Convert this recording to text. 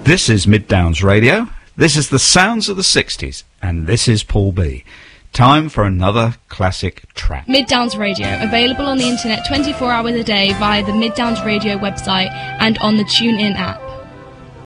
This is Mid Downs Radio. This is the sounds of the 60s, and this is Paul B. Time for another classic track. Mid Downs Radio, available on the internet 24 hours a day via the Mid Downs Radio website and on the TuneIn app.